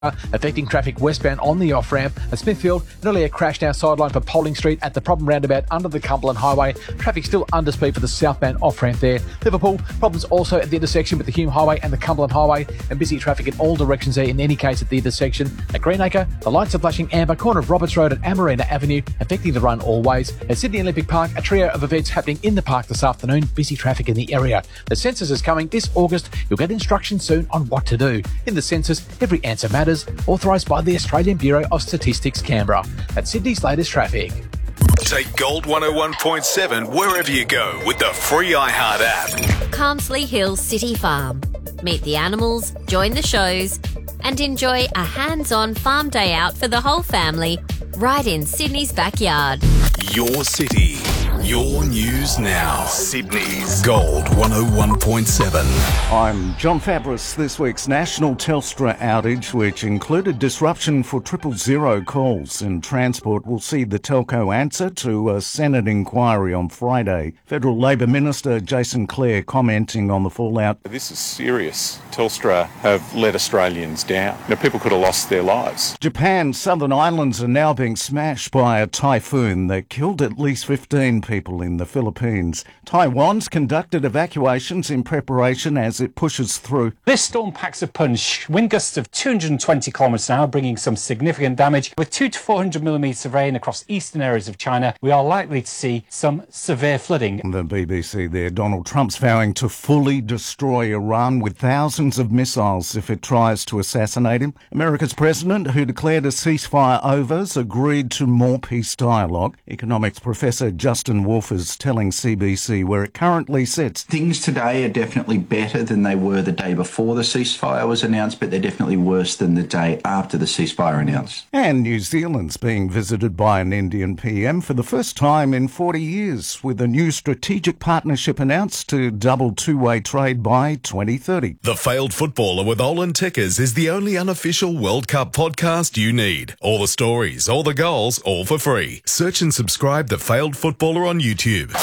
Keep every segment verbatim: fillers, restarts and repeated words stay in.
affecting traffic westbound on the off-ramp at Smithfield. An earlier crash now sideline for Poling Street at the problem roundabout under the Cumberland Highway. Traffic still under speed for the southbound off-ramp there. Liverpool, problems also at the intersection with the Hume Highway and the Cumberland Highway, and busy traffic in all directions there in any case at the intersection. At Greenacre, the lights are flashing amber, corner of Roberts Road and Amarina Avenue, affecting the run all ways. At Sydney Olympic Park, a trio of events happening in the park this afternoon. Busy traffic in the area. The census is coming this August. You'll get instructions soon on what to do. In the census, every answer matters. Authorised by the Australian Bureau of Statistics, Canberra. At Sydney's latest traffic. Take Gold one oh one point seven wherever you go with the free iHeart app. Carmsley Hills City Farm. Meet the animals, join the shows, and enjoy a hands-on farm day out for the whole family right in Sydney's backyard. Your city, your news now. Sydney's Gold one oh one point seven. I'm John Fabris. This week's national Telstra outage, which included disruption for triple zero calls in transport, will see the telco answer to a Senate inquiry on Friday. Federal Labor Minister Jason Clare commenting on the fallout. This is serious. Telstra have let Australians down. You know, people could have lost their lives. Japan's southern islands are now being smashed by a typhoon that killed at least fifteen people in the Philippines. Taiwan's conducted evacuations in preparation as it pushes through. This storm packs a punch. Wind gusts of two hundred twenty kilometres an hour, bringing some significant damage. With two to four hundred millimetres of rain across eastern areas of China, we are likely to see some severe flooding. The B B C there. Donald Trump's vowing to fully destroy Iran with thousands of missiles if it tries to assassinate him. America's president, who declared a ceasefire over, has agreed to more peace dialogue. Economics professor Justin Wolf is telling C B C where it currently sits. Things today are definitely better than they were the day before the ceasefire was announced, but they're definitely worse than the day after the ceasefire announced. And New Zealand's being visited by an Indian P M for the first time in forty years, with a new strategic partnership announced to double two-way trade by twenty thirty. The Failed Footballer with Olin Tickers is the only unofficial World Cup podcast you need. All the stories, all the goals, all for free. Search and subscribe The Failed Footballer on YouTube.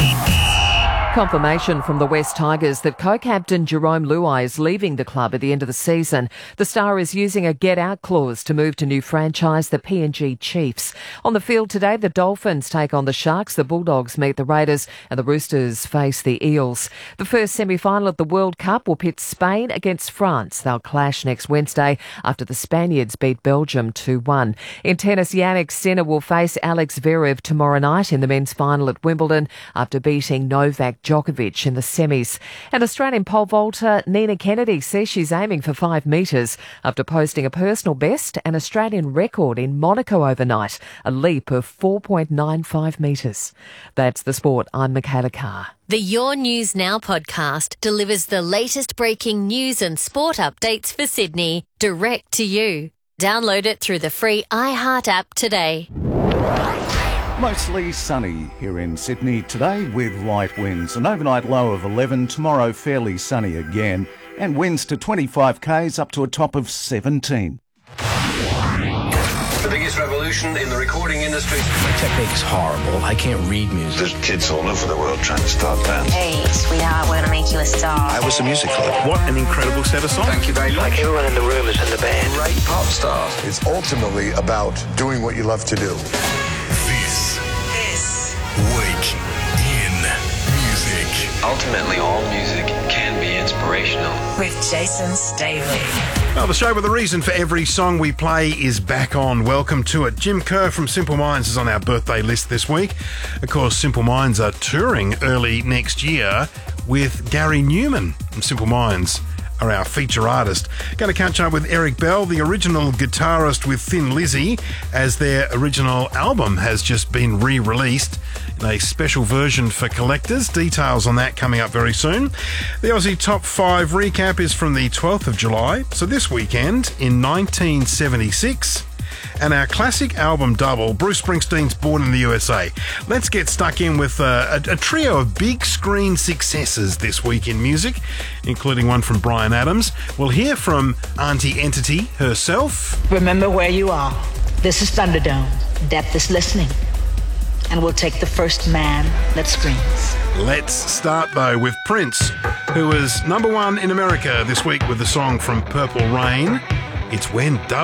Confirmation from the West Tigers that co-captain Jerome Luai is leaving the club at the end of the season. The star is using a get-out clause to move to new franchise, the P N G Chiefs. On the field today, the Dolphins take on the Sharks, the Bulldogs meet the Raiders, and the Roosters face the Eels. The first semi-final of the World Cup will pit Spain against France. They'll clash next Wednesday after the Spaniards beat Belgium two one. In tennis, Jannik Sinner will face Alex Zverev tomorrow night in the men's final at Wimbledon after beating Novak Djokovic in the semis. And Australian pole vaulter Nina Kennedy says she's aiming for five metres after posting a personal best and Australian record in Monaco overnight, a leap of four point nine five metres. That's the sport. I'm Michaela Carr. The Your News Now podcast delivers the latest breaking news and sport updates for Sydney, direct to you. Download it through the free iHeart app today. Mostly sunny here in Sydney today with light winds. An overnight low of eleven. Tomorrow fairly sunny again. And winds to twenty-five k's up to a top of seventeen. The biggest revolution in the recording industry. My technique's horrible. I can't read music. There's kids all over the world trying to start bands. Hey, sweetheart, we're going to make you a star. How was the music for them? What an incredible set of songs. Thank you very much. Like everyone in the room is in the band. Great pop stars. It's ultimately about doing what you love to do. This, this week in music. Ultimately, all music can be inspirational. With Jason Staley. Well, the show with a reason for every song we play is back on. Welcome to it. Jim Kerr from Simple Minds is on our birthday list this week. Of course, Simple Minds are touring early next year with Gary Newman from Simple Minds are our feature artist. Going to catch up with Eric Bell, the original guitarist with Thin Lizzy, as their original album has just been re-released in a special version for collectors. Details on that coming up very soon. The Aussie Top five recap is from the twelfth of July, so this weekend in nineteen seventy-six. And our classic album double, Bruce Springsteen's Born in the U S A. Let's get stuck in with uh, a, a trio of big screen successes this week in music, including one from Bryan Adams. We'll hear from Auntie Entity herself. Remember where you are. This is Thunderdome. Death is listening. And we'll take the first man that screams. Let's start, though, with Prince, who was number one in America this week with the song from Purple Rain. It's when